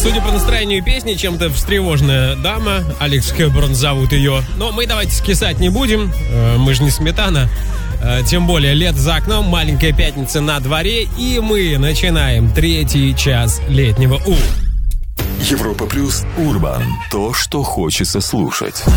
Судя по настроению песни, чем-то встревоженная дама. Алекс Кэбборн зовут ее. Но мы давайте скисать не будем. Мы же не сметана. Тем более лето за окном, маленькая пятница на дворе. И мы начинаем 3-й час летнего У. Европа Плюс Урбан. То, что хочется слушать.